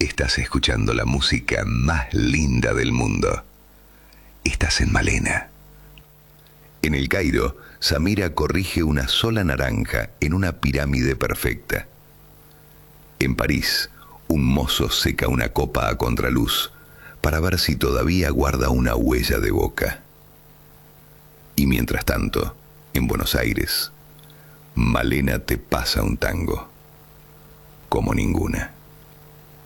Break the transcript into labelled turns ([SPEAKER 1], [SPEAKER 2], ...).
[SPEAKER 1] Estás escuchando la música más linda del mundo. Estás en Malena. En El Cairo, Samira corrige una sola naranja en una pirámide perfecta. En París, un mozo seca una copa a contraluz para ver si todavía guarda una huella de boca. Y mientras tanto, en Buenos Aires, Malena te pasa un tango como ninguna.